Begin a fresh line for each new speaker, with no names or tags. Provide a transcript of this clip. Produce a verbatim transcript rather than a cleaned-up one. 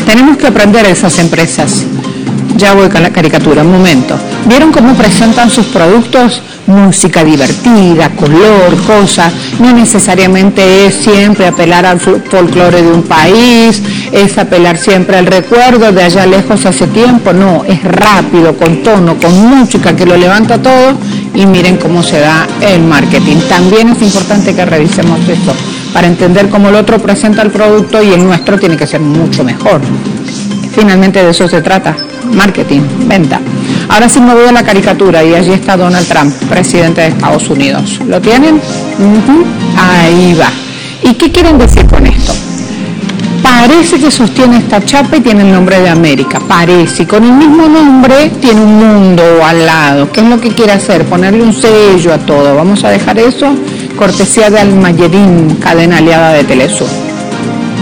Tenemos que aprender a esas empresas. Ya voy con la caricatura, un momento. ¿Vieron cómo presentan sus productos? Música divertida, color, cosas. No necesariamente es siempre apelar al folclore de un país, es apelar siempre al recuerdo de allá lejos hace tiempo. No, es rápido, con tono, con música que lo levanta todo, y miren cómo se da el marketing. También es importante que revisemos esto para entender cómo el otro presenta el producto y el nuestro tiene que ser mucho mejor. Finalmente de eso se trata, marketing, venta. Ahora sí me voy a la caricatura y allí está Donald Trump, presidente de Estados Unidos. ¿Lo tienen? Uh-huh. Ahí va. ¿Y qué quieren decir con esto? Parece que sostiene esta chapa y tiene el nombre de América, parece, y con el mismo nombre tiene un mundo al lado. ¿Qué es lo que quiere hacer? Ponerle un sello a todo. Vamos a dejar eso, cortesía de Almayerín, cadena aliada de Telesur.